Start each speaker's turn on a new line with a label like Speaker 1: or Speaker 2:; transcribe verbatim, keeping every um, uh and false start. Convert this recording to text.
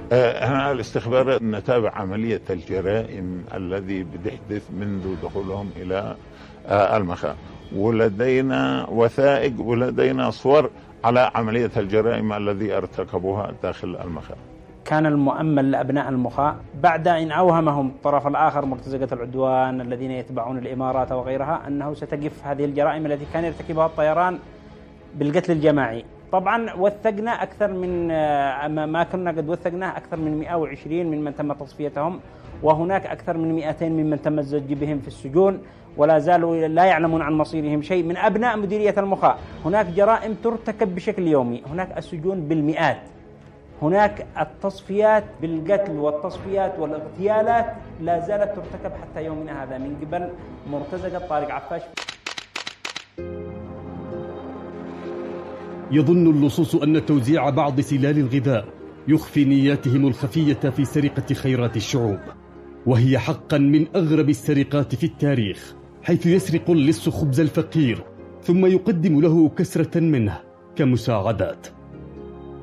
Speaker 1: أنا الاستخبارات نتابع عملية الجرائم الذي بتحدث منذ دخولهم إلى المخا، ولدينا وثائق ولدينا صور على عملية الجرائم الذي ارتكبوها داخل المخا.
Speaker 2: كان المؤمل لأبناء المخا بعد أن أوهمهم الطرف الآخر مرتزقة العدوان الذين يتبعون الإمارات وغيرها أنه ستقف هذه الجرائم التي كان يرتكبها الطيران بالقتل الجماعي. طبعا وثقنا أكثر من ما كنا قد وثقناه أكثر من مئة وعشرين ممن تم تصفيتهم، وهناك أكثر من مئتين ممن تم الزج بهم في السجون ولا زالوا لا يعلمون عن مصيرهم شيء من أبناء مديرية المخا. هناك جرائم ترتكب بشكل يومي، هناك السجون بالمئات، هناك التصفيات بالقتل والتصفيات والاغتيالات لا زالت ترتكب حتى يومنا هذا من قبل مرتزقة طارق عفاش.
Speaker 3: يظن اللصوص أن توزيع بعض سلال الغذاء يخفي نياتهم الخفية في سرقة خيرات الشعوب، وهي حقا من أغرب السرقات في التاريخ، حيث يسرق اللص خبز الفقير ثم يقدم له كسرة منه كمساعدات.